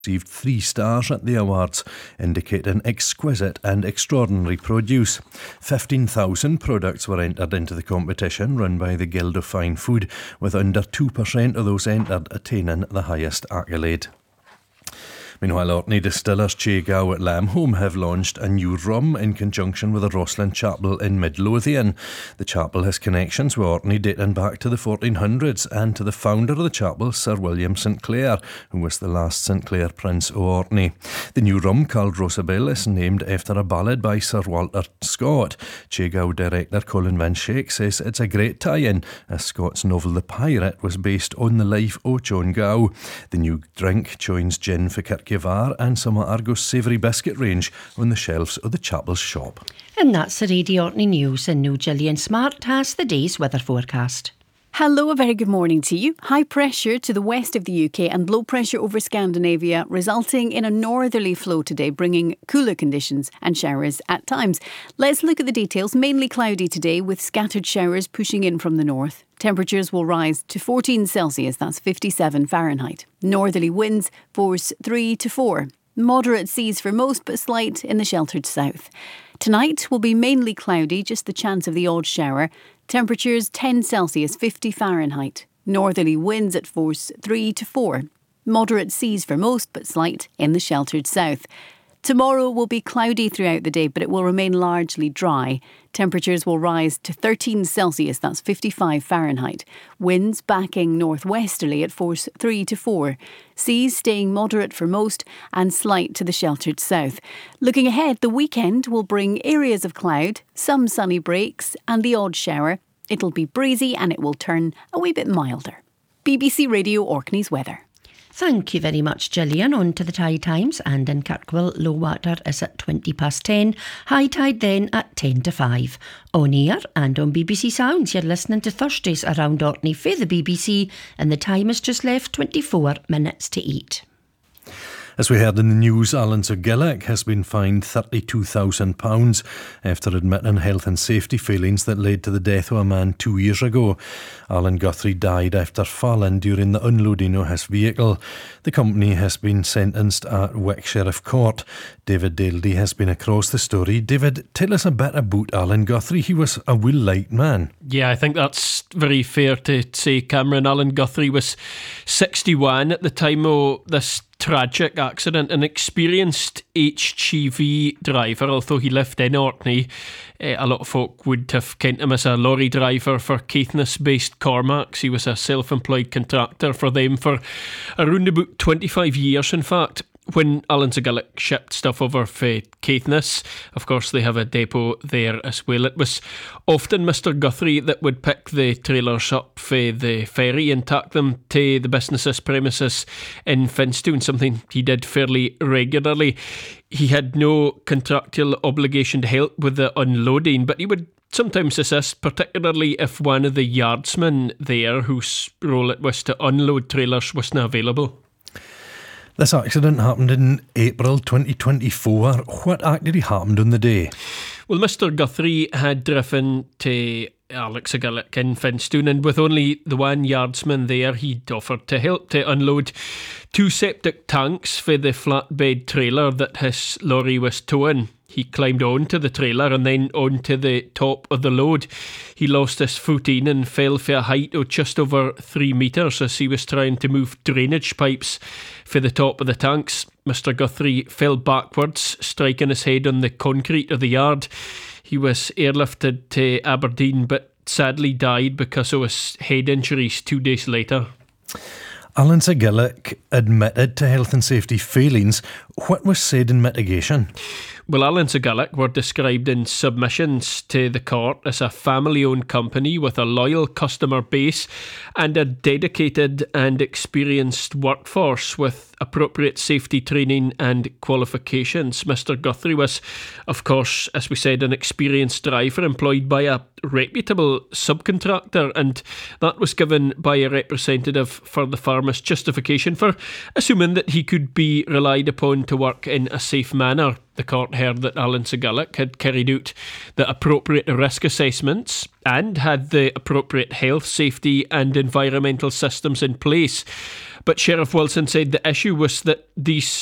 received 3 stars at the awards, indicating exquisite and extraordinary produce. 15,000 products were entered into the competition run by the Guild of Fine Food, with under 2% of those entered attaining the highest accolade. Meanwhile, Orkney distillers Che Gow at Lamholm have launched a new rum in conjunction with the Rosslyn Chapel in Midlothian. The chapel has connections with Orkney dating back to the 1400s and to the founder of the chapel, Sir William St Clair, who was the last St Clair Prince of Orkney. The new rum, called Rosabelle, is named after a ballad by Sir Walter Scott. Che Gow director Colin Van Shake says it's a great tie-in, as Scott's novel The Pirate was based on the life of John Gow. The new drink joins gin for Kirkyavar and some of Argos savoury biscuit range on the shelves of the chapel's shop. And that's the Radio Orkney News, and now Gillian Smart has the day's weather forecast. Hello, a very good morning to you. High pressure to the west of the UK and low pressure over Scandinavia, resulting in a northerly flow today, bringing cooler conditions and showers at times. Let's look at the details. Mainly cloudy today, with scattered showers pushing in from the north. Temperatures will rise to 14 Celsius, that's 57 Fahrenheit. Northerly winds force 3 to 4. Moderate seas for most, but slight in the sheltered south. Tonight will be mainly cloudy, just the chance of the odd shower. Temperatures 10 Celsius, 50 Fahrenheit. Northerly winds at force 3 to 4. Moderate seas for most, but slight in the sheltered south. Tomorrow will be cloudy throughout the day, but it will remain largely dry. Temperatures will rise to 13 Celsius, that's 55 Fahrenheit. Winds backing northwesterly at force 3 to 4. Seas staying moderate for most and slight to the sheltered south. Looking ahead, the weekend will bring areas of cloud, some sunny breaks and the odd shower. It'll be breezy and it will turn a wee bit milder. BBC Radio Orkney's weather. Thank you very much, Gillian. On to the tide times, and in Kirkwall, low water is at 20 past 10, high tide then at 10 to 5. On air and on BBC Sounds, you're listening to Thursdays Around Orkney for the BBC, and the time is just left 24 minutes to 8. As we heard in the news, Alan Gillick has been fined £32,000 after admitting health and safety failings that led to the death of a man 2 years ago. Alan Guthrie died after falling during the unloading of his vehicle. The company has been sentenced at Wick Sheriff Court. David Daledy has been across the story. David, tell us a bit about Alan Guthrie. He was a well-liked man. Yeah, I think that's very fair to say, Cameron. Alan Guthrie was 61 at the time of this tragic accident, an experienced HGV driver, although he lived in Orkney. A lot of folk would have kent him as a lorry driver for Caithness-based Cormacs. He was a self-employed contractor for them for around about 25 years, in fact. When Alan Gillick shipped stuff over for Caithness, of course they have a depot there as well. It was often Mr Guthrie that would pick the trailers up for the ferry and take them to the business's premises in Finstown, something he did fairly regularly. He had no contractual obligation to help with the unloading, but he would sometimes assist, particularly if one of the yardsmen there, whose role it was to unload trailers, wasn't available. This accident happened in April 2024. What actually happened on the day? Well, Mr Guthrie had driven to Alex Gillick in Finstown, and with only the one yardsman there, he'd offered to help to unload 2 septic tanks for the flatbed trailer that his lorry was towing. He climbed onto the trailer and then onto the top of the load. He lost his footing and fell for a height of just over 3 metres as he was trying to move drainage pipes for the top of the tanks. Mr Guthrie fell backwards, striking his head on the concrete of the yard. He was airlifted to Aberdeen, but sadly died because of his head injuries 2 days later. Alan Gillick admitted to health and safety failings. What was said in mitigation? Well, Alan Gillick were described in submissions to the court as a family-owned company with a loyal customer base and a dedicated and experienced workforce with appropriate safety training and qualifications. Mr Guthrie was, of course, as we said, an experienced driver employed by a reputable subcontractor, and that was given by a representative for the firm as justification for assuming that he could be relied upon to work in a safe manner. The court heard that Alan Gillick had carried out the appropriate risk assessments and had the appropriate health, safety and environmental systems in place. But Sheriff Wilson said the issue was that these